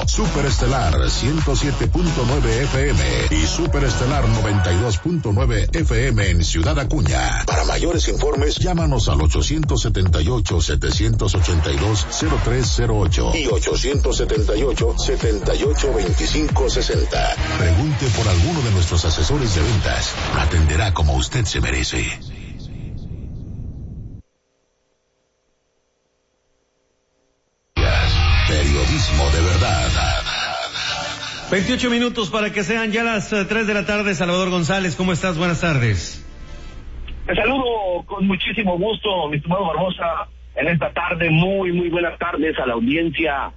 Superestelar 107.9 FM y Superestelar 92.9 FM en Ciudad Acuña. Para mayores informes, llámanos al 878-782-0308 y 878-782560. Pregunte por alguno de nuestros asesores de ventas. Lo atenderá como usted se merece. Periodismo de verdad. 28 minutos para que sean ya las 3 de la tarde. Salvador González, ¿cómo estás? Buenas tardes. Te saludo con muchísimo gusto, mi estimado Barbosa, en esta tarde. Muy buenas tardes a la audiencia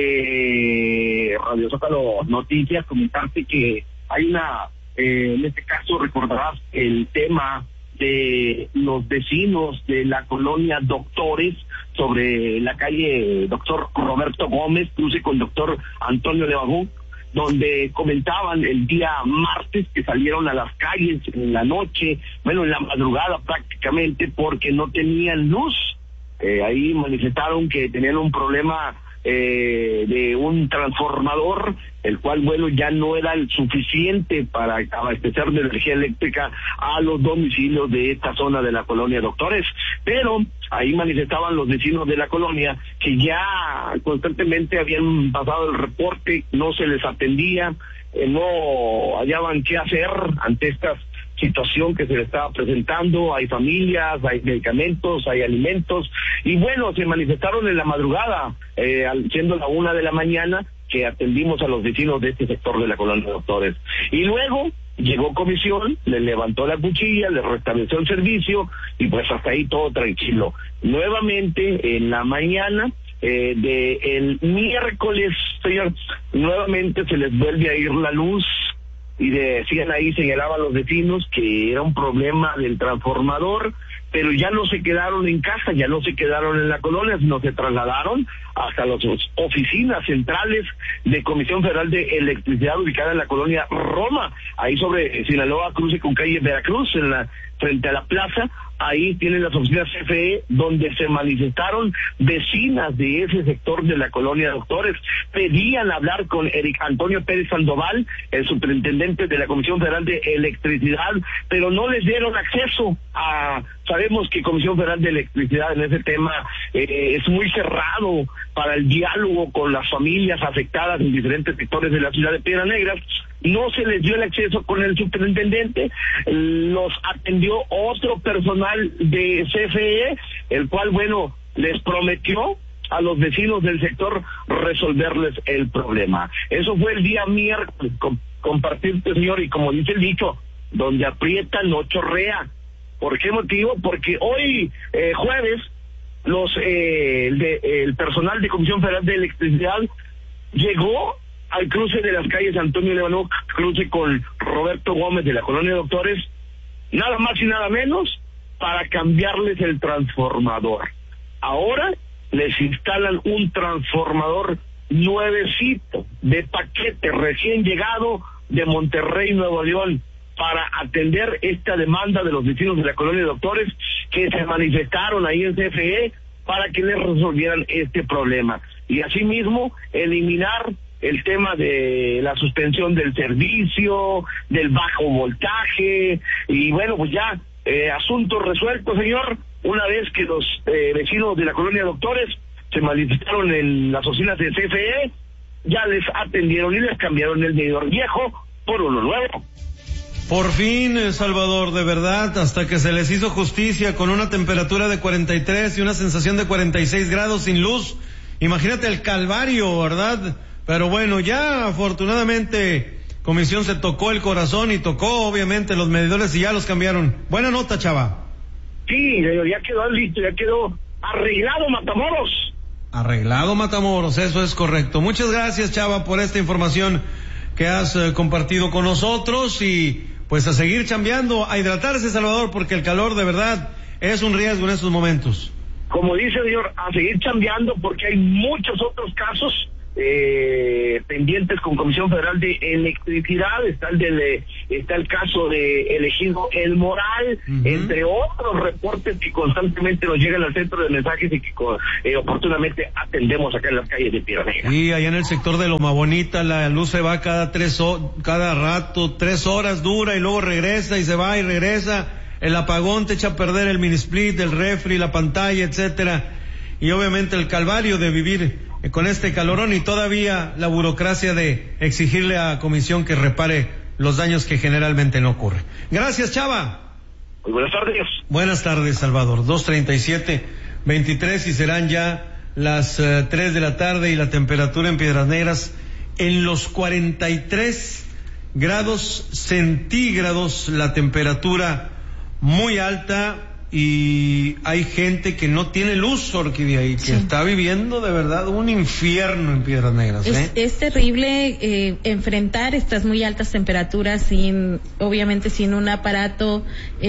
de Radio Zócalo Noticias. Comentarte que hay en este caso recordarás el tema de los vecinos de la colonia Doctores sobre la calle Doctor Roberto Gómez, cruce con Doctor Antonio Levagú, donde comentaban el día martes que salieron a las calles en la noche, en la madrugada prácticamente, porque no tenían luz. Ahí manifestaron que tenían un problema de un transformador, el cual, ya no era el suficiente para abastecer de energía eléctrica a los domicilios de esta zona de la colonia Doctores. Pero ahí manifestaban los vecinos de la colonia que ya constantemente habían pasado el reporte, no se les atendía, no hallaban qué hacer ante esta situación que se le estaba presentando. Hay familias, hay medicamentos, hay alimentos, y se manifestaron en la madrugada, siendo la 1 de la mañana, que atendimos a los vecinos de este sector de la colonia Doctores. Y luego llegó comisión, le levantó la cuchilla, le restableció el servicio, y hasta ahí todo tranquilo. Nuevamente, en la mañana del miércoles, señor, nuevamente se les vuelve a ir la luz, y decían ahí, señalaban los vecinos que era un problema del transformador, pero ya no se quedaron en casa, ya no se quedaron en la colonia, sino se trasladaron hasta las oficinas centrales de Comisión Federal de Electricidad ubicada en la colonia Roma, ahí sobre Sinaloa, cruce con calle Veracruz, frente a la plaza. Ahí tienen las oficinas CFE, donde se manifestaron vecinas de ese sector de la colonia Doctores. Pedían hablar con Eric Antonio Pérez Sandoval, el superintendente de la Comisión Federal de Electricidad, pero no les dieron acceso sabemos que Comisión Federal de Electricidad en ese tema es muy cerrado para el diálogo con las familias afectadas en diferentes sectores de la ciudad de Piedras Negras. No se les dio el acceso con el superintendente, los atendió otro personal de CFE, el cual, les prometió a los vecinos del sector resolverles el problema. Eso fue el día miércoles, compartirte, señor, y como dice el dicho, donde aprieta no chorrea. ¿Por qué motivo? Porque hoy, jueves, el personal de Comisión Federal de Electricidad llegó al cruce de las calles Antonio Levagú, cruce con Roberto Gómez de la colonia Doctores, nada más y nada menos, para cambiarles el transformador. Ahora les instalan un transformador nuevecito, de paquete, recién llegado de Monterrey, Nuevo León, para atender esta demanda de los vecinos de la colonia Doctores, que se manifestaron ahí en CFE para que les resolvieran este problema. Y asimismo, eliminar el tema de la suspensión del servicio, del bajo voltaje, y ya, asunto resuelto, señor, una vez que los vecinos de la colonia Doctores se manifestaron en las oficinas de CFE, ya les atendieron y les cambiaron el medidor viejo por uno nuevo. Por fin, Salvador, de verdad, hasta que se les hizo justicia con una temperatura de 43 y una sensación de 46 grados sin luz. Imagínate el calvario, ¿verdad? Pero ya afortunadamente Comisión se tocó el corazón y tocó obviamente los medidores y ya los cambiaron. Buena nota, chava. Sí, ya quedó listo, ya quedó arreglado Matamoros. Arreglado Matamoros, eso es correcto. Muchas gracias, chava, por esta información que has compartido con nosotros, y a seguir chambeando, a hidratarse, Salvador, porque el calor de verdad es un riesgo en estos momentos. Como dice el señor, a seguir chambeando, porque hay muchos otros casos pendientes con Comisión Federal de Electricidad, está el caso de Ejido El Moral, entre otros reportes que constantemente nos llegan al centro de mensajes y que oportunamente atendemos acá en las calles de Piedra Negra. Y allá en el sector de Loma Bonita la luz se va cada rato, 3 horas dura y luego regresa y se va y regresa. El apagón te echa a perder el mini split, el refri, la pantalla, etcétera. Y obviamente el calvario de vivir con este calorón y todavía la burocracia de exigirle a comisión que repare los daños que generalmente no ocurren. Gracias, Chava. Muy buenas tardes. Buenas tardes, Salvador. 2:37:23 y serán ya las 3 de la tarde y la temperatura en Piedras Negras en los 43 grados centígrados, la temperatura muy alta, y hay gente que no tiene luz, Orquídea, y que está viviendo de verdad un infierno en Piedras Negras. Es terrible enfrentar estas muy altas temperaturas obviamente sin un aparato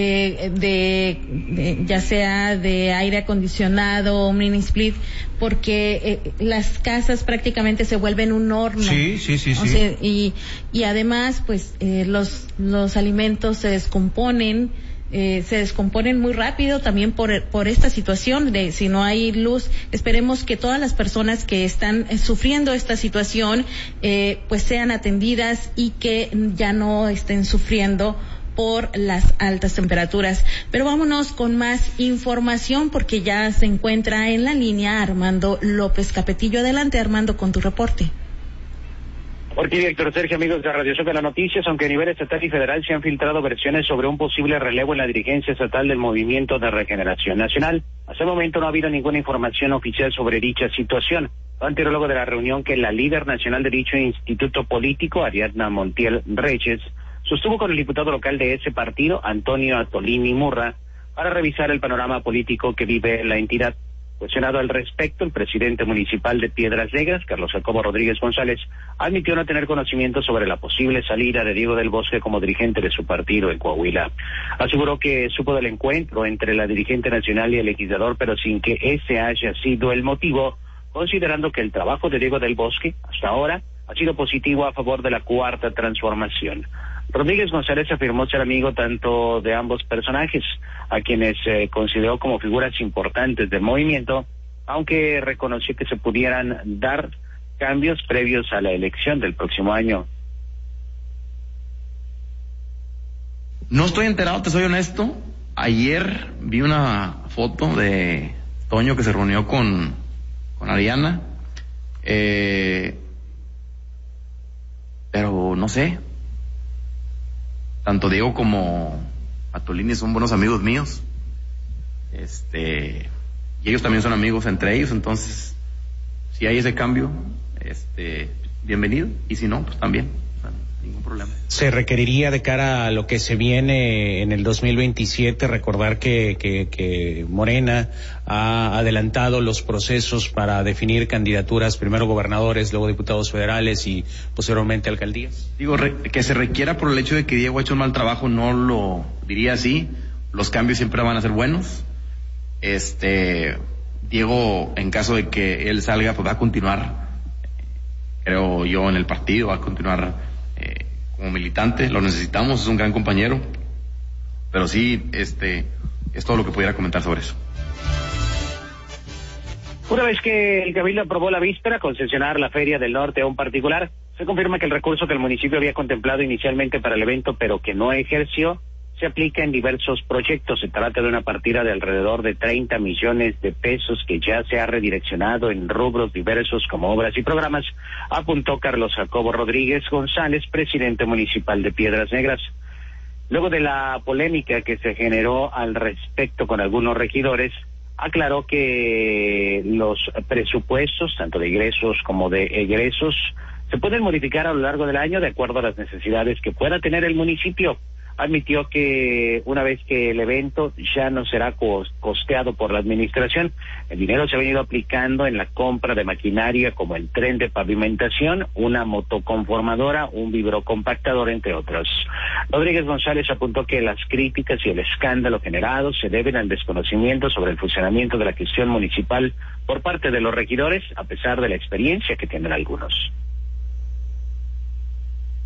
ya sea de aire acondicionado o un mini split, porque las casas prácticamente se vuelven un horno. Sí. O sea, y además pues los alimentos se descomponen muy rápido también por esta situación de si no hay luz. Esperemos que todas las personas que están sufriendo esta situación pues sean atendidas y que ya no estén sufriendo por las altas temperaturas. Pero vámonos con más información porque ya se encuentra en la línea Armando López Capetillo. Adelante, Armando, con tu reporte. Orquídea, Héctor Sergio, amigos de Radio Zócalo Noticias, aunque a nivel estatal y federal se han filtrado versiones sobre un posible relevo en la dirigencia estatal del Movimiento de Regeneración Nacional, hasta el momento no ha habido ninguna información oficial sobre dicha situación. Anterior luego de la reunión que la líder nacional de dicho instituto político, Ariadna Montiel Reyes, sostuvo con el diputado local de ese partido, Antonio Atolini Murra, para revisar el panorama político que vive la entidad. Cuestionado al respecto, el presidente municipal de Piedras Negras, Carlos Jacobo Rodríguez González, admitió no tener conocimiento sobre la posible salida de Diego del Bosque como dirigente de su partido en Coahuila. Aseguró que supo del encuentro entre la dirigente nacional y el legislador, pero sin que ese haya sido el motivo, considerando que el trabajo de Diego del Bosque, hasta ahora, ha sido positivo a favor de la Cuarta Transformación. Rodríguez González afirmó ser amigo tanto de ambos personajes, a quienes consideró como figuras importantes del movimiento, aunque reconoció que se pudieran dar cambios previos a la elección del próximo año. No estoy enterado, te soy honesto. Ayer vi una foto de Toño que se reunió con Ariana, pero no sé. Tanto Diego como Atolini son buenos amigos míos. Y ellos también son amigos entre ellos, entonces si hay ese cambio, bienvenido, y si no, pues también, ningún problema. Se requeriría de cara a lo que se viene en el 2027, recordar que Morena ha adelantado los procesos para definir candidaturas, primero gobernadores, luego diputados federales y posteriormente alcaldías. Digo, que se requiera por el hecho de que Diego ha hecho un mal trabajo, no lo diría así. Los cambios siempre van a ser buenos. Diego, en caso de que él salga, pues va a continuar, creo yo, en el partido, va a continuar como militante. Lo necesitamos, es un gran compañero, pero sí, es todo lo que pudiera comentar sobre eso. Una vez que el Cabildo aprobó la víspera concesionar la Feria del Norte a un particular, se confirma que el recurso que el municipio había contemplado inicialmente para el evento, pero que no ejerció, se aplica en diversos proyectos. Se trata de una partida de alrededor de 30 millones de pesos que ya se ha redireccionado en rubros diversos como obras y programas, apuntó Carlos Jacobo Rodríguez González, presidente municipal de Piedras Negras. Luego de la polémica que se generó al respecto con algunos regidores, aclaró que los presupuestos, tanto de ingresos como de egresos, se pueden modificar a lo largo del año de acuerdo a las necesidades que pueda tener el municipio. Admitió que una vez que el evento ya no será costeado por la administración, el dinero se ha venido aplicando en la compra de maquinaria como el tren de pavimentación, una motoconformadora, un vibrocompactador, entre otros. Rodríguez González apuntó que las críticas y el escándalo generado se deben al desconocimiento sobre el funcionamiento de la gestión municipal por parte de los regidores, a pesar de la experiencia que tienen algunos.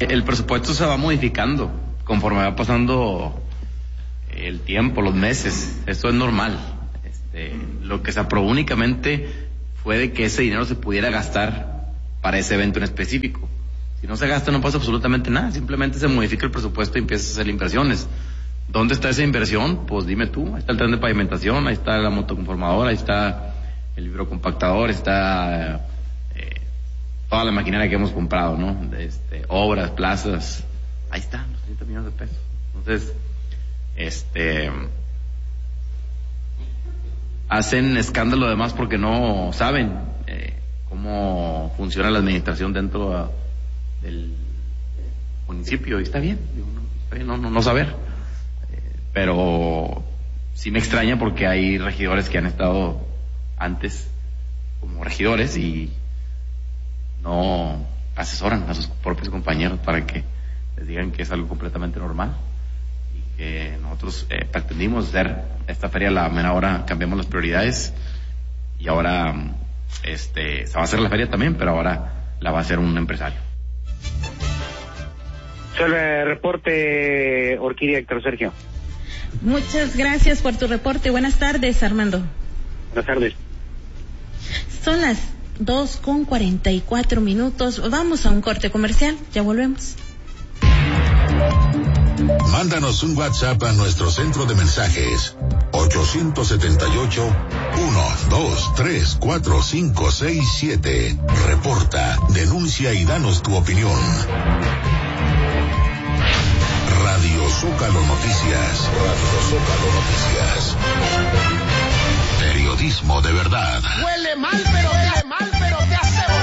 El presupuesto se va modificando conforme va pasando el tiempo, los meses. Esto es normal. Lo que se aprobó únicamente fue de que ese dinero se pudiera gastar para ese evento en específico. Si no se gasta, no pasa absolutamente nada. Simplemente se modifica el presupuesto y empiezas a hacer inversiones. ¿Dónde está esa inversión? Pues dime tú. Ahí está el tren de pavimentación, ahí está la motoconformadora, ahí está el vibrocompactador, está toda la maquinaria que hemos comprado, ¿no? Obras, plazas, ahí está, los 30 millones de pesos. Entonces, hacen escándalo además porque no saben cómo funciona la administración dentro del municipio, y está bien, no saber, pero sí me extraña porque hay regidores que han estado antes como regidores y no asesoran a sus propios compañeros para que les digan que es algo completamente normal y que nosotros pretendimos hacer esta feria a la mera hora, cambiamos las prioridades y ahora se va a hacer la feria también, pero ahora la va a hacer un empresario. Sobre reporte, Orquídea, Héctor Sergio. Muchas gracias por tu reporte. Buenas tardes, Armando. Buenas tardes. Son las 2:44. Vamos a un corte comercial. Ya volvemos. Mándanos un WhatsApp a nuestro centro de mensajes 878-123-4567. Reporta, denuncia y danos tu opinión. Radio Zócalo Noticias. Radio Zócalo Noticias. Periodismo de verdad. Huele mal, pero